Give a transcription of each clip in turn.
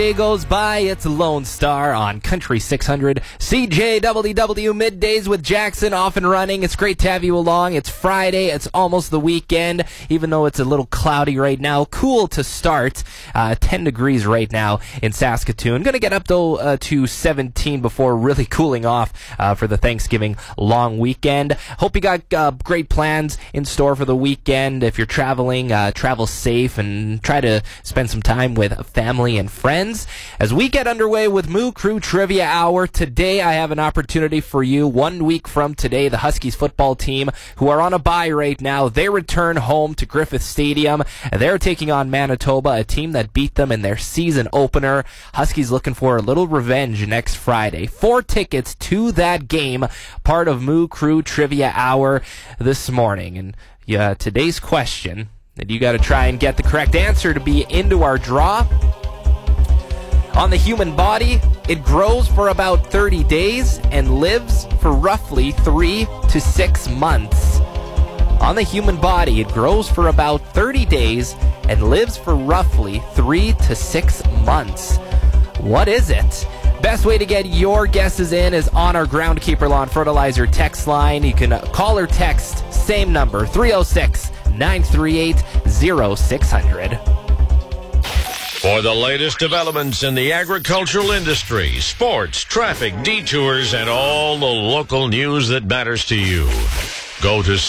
Day goes by, it's Lone Star on Country 600. CJWW Middays with Jackson off and running. It's great to have you along. It's Friday. It's almost the weekend, even though it's a little cloudy right now. Cool to start. 10 degrees right now in Saskatoon. Going to get up though to 17 before really cooling off for the Thanksgiving long weekend. Hope you got great plans in store for the weekend. If you're traveling, travel safe and try to spend some time with family and friends. As we get underway with Moo Crew Trivia Hour, today I have an opportunity for you. 1 week from today, the Huskies football team, who are on a bye right now, they return home to Griffith Stadium. They're taking on Manitoba, a team that beat them in their season opener. Huskies looking for a little revenge next Friday. 4 tickets to that game, part of Moo Crew Trivia Hour this morning. And today's question that you got to try and get the correct answer to be into our draw. On the human body, it grows for about 30 days and lives for roughly 3 to 6 months. On the human body, it grows for about 30 days and lives for roughly 3 to 6 months. What is it? Best way to get your guesses in is on our Groundkeeper Lawn Fertilizer text line. You can call or text, same number, 306-938-0600. For the latest developments in the agricultural industry, sports, traffic, detours, and all the local news that matters to you, go to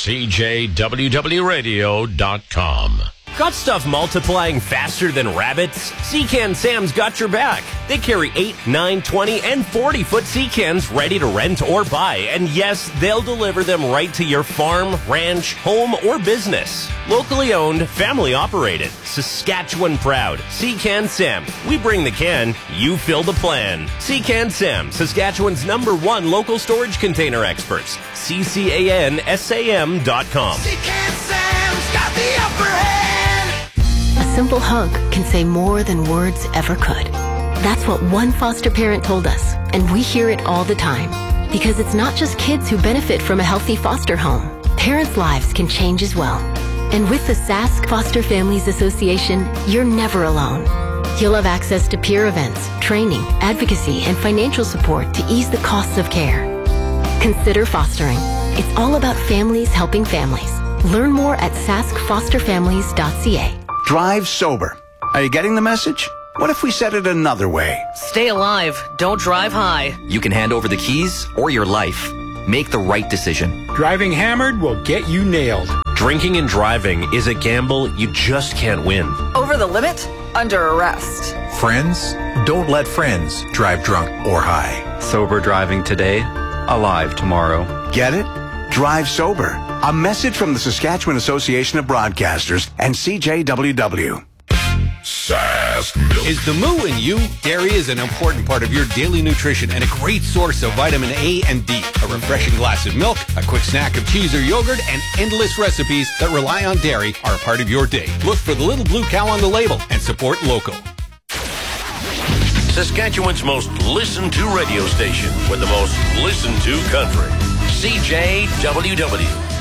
CJWWRadio.com. Got stuff multiplying faster than rabbits? Secan Sam's got your back. They carry 8, 9, 20, and 40-foot Secans ready to rent or buy. And yes, they'll deliver them right to your farm, ranch, home, or business. Locally owned, family operated, Saskatchewan proud. Secan Sam. We bring the can, you fill the plan. Secan Sam, Saskatchewan's #1 local storage container experts. CCANSAM.com. Secan Sam's got the upper hand. A simple hug can say more than words ever could. That's what one foster parent told us, and we hear it all the time. Because it's not just kids who benefit from a healthy foster home. Parents' lives can change as well. And with the Sask Foster Families Association, you're never alone. You'll have access to peer events, training, advocacy, and financial support to ease the costs of care. Consider fostering. It's all about families helping families. Learn more at saskfosterfamilies.ca. Drive sober. Are you getting the message? What if we said it another way? Stay alive. Don't drive high. You can hand over the keys or your life. Make the right decision. Driving hammered will get you nailed. Drinking and driving is a gamble you just can't win. Over the limit? Under arrest. Friends? Don't let friends drive drunk or high. Sober driving today, alive tomorrow. Get it? Drive sober. A message from the Saskatchewan Association of Broadcasters and CJWW. Sask Milk. Is the moo in you? Dairy is an important part of your daily nutrition and a great source of vitamin A and D. A refreshing glass of milk, a quick snack of cheese or yogurt, and endless recipes that rely on dairy are a part of your day. Look for the little blue cow on the label and support local. Saskatchewan's most listened to radio station with the most listened to country. CJWW.